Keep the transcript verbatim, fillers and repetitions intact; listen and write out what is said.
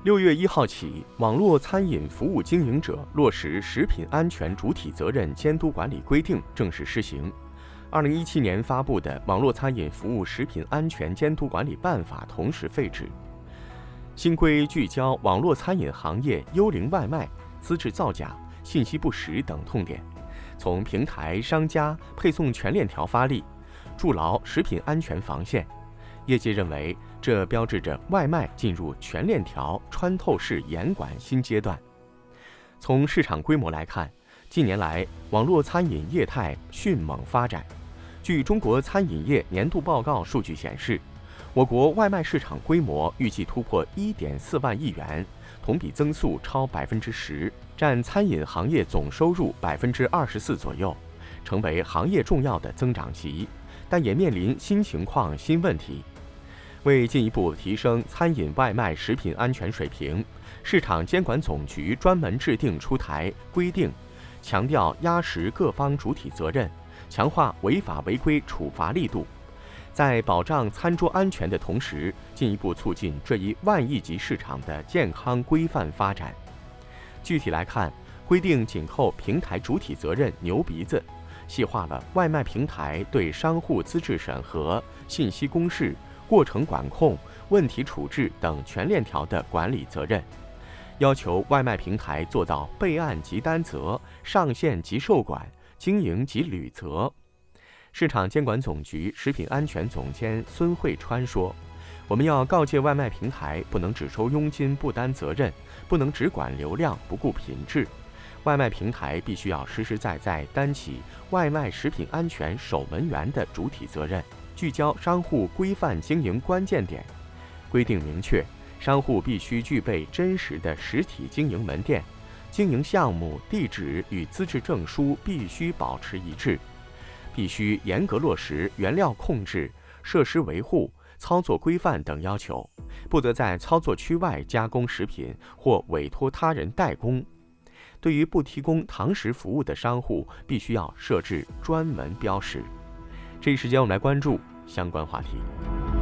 六月一号起，网络餐饮服务经营者落实食品安全主体责任监督管理规定正式施行。二零一七年发布的《网络餐饮服务食品安全监督管理办法》同时废止。新规聚焦网络餐饮行业幽灵外卖、资质造假、信息不实等痛点，从平台、商家、配送全链条发力，筑牢食品安全防线。业界认为，这标志着外卖进入全链条穿透式严管新阶段。从市场规模来看，近年来网络餐饮业态迅猛发展。据中国餐饮业年度报告数据显示，我国外卖市场规模预计突破 一点四万亿元，同比增速超百分之十，占餐饮行业总收入百分之二十四左右，成为行业重要的增长极，但也面临新情况、新问题。为进一步提升餐饮外卖食品安全水平，市场监管总局专门制定出台规定，强调压实各方主体责任，强化违法违规处罚力度，在保障餐桌安全的同时，进一步促进这一万亿级市场的健康规范发展。具体来看，规定紧扣平台主体责任牛鼻子，细化了外卖平台对商户资质审核、信息公示、过程管控、问题处置等全链条的管理责任，要求外卖平台做到备案即担责、上线即受管、经营即履责。市场监管总局食品安全总监孙慧川说：“我们要告诫外卖平台，不能只收佣金不担责任，不能只管流量不顾品质。外卖平台必须要实实在在担起外卖食品安全守门员的主体责任。”聚焦商户规范经营关键点，规定明确，商户必须具备真实的实体经营门店，经营项目、地址与资质证书必须保持一致，必须严格落实原料控制、设施维护、操作规范等要求，不得在操作区外加工食品或委托他人代工。对于不提供堂食服务的商户，必须要设置专门标识。这一时间，我们来关注相关话题。